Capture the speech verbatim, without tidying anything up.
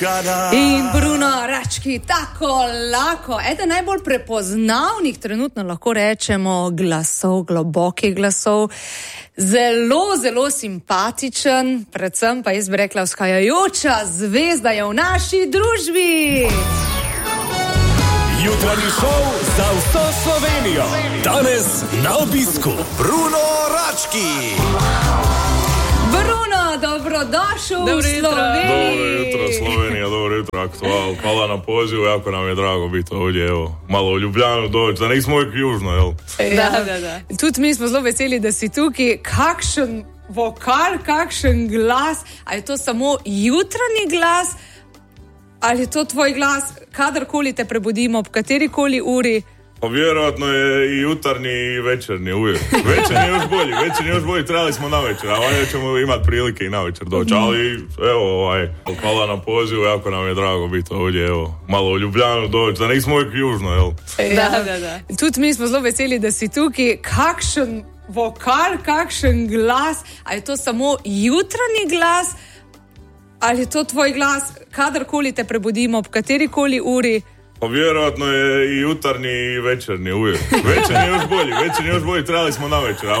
In Bruno Rački, tako lako, eden najbolj prepoznavnih trenutno lahko rečemo glasov, globokih glasov, zelo, zelo simpatičen, predvsem pa jaz bi rekla vzhajajoča zvezda je v naši družbi. Jutranji šov za vso Slovenijo. Danes na obisku Bruno Rački. Bruno, dobrodošel v Sloveniji. Dobro jutro Slovenija, dobro jutro Aktual. Hvala na pozivu, jako nam je drago biti ovdje, evo, malo v Ljubljanu doći, da nismo uvijek južno, jel? Da, da, da. Tudi mi smo zelo veseli, da si tukaj. Kakšen vokal, kakšen glas, ali je to samo jutranji glas, ali je to tvoj glas, kadarkoli te prebudimo, ob katerikoli uri? Pa vjerojatno je i jutarnji i večernji uvijek. Večernji je još bolji, večernji je još bolji, trebali smo na večer, a ovdje ćemo imati prilike i na večer doći, ali evo, ovaj, hvala na pozivu, jako nam je drago biti ovdje, evo, malo u Ljubljanu doći, da nismo uvijek južno, jel? Da, da, da. Tudi mi smo zelo veseli, da si tukaj. Kakšen vokal, kakšen glas, ali je to samo jutranji glas, ali je to tvoj glas, kadarkoli te prebudimo, ob katerikoli uri? Pa vjerojatno je i jutarnji i večernji uvijek. Večernji je još bolji, večernji je još bolji, trebali smo na večer, a